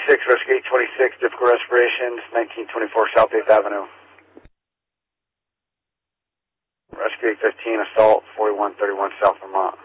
Rescue 826, difficult respirations, 1924 South 8th Avenue. Rescue 815, assault, 4131 South Vermont.